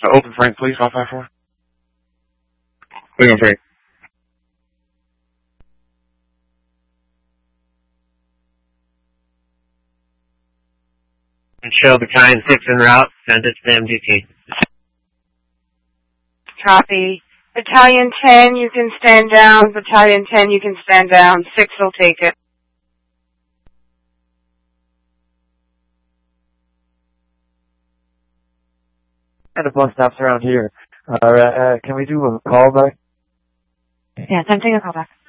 Open Frank, please, 554. Legal Frank. And show Battalion 6 en route, send it to the MDT. Copy. Battalion 10, you can stand down. Battalion 10, you can stand down. 6 will take it. And a bus stops around here. Can we do a callback? Yes, I'm taking a callback.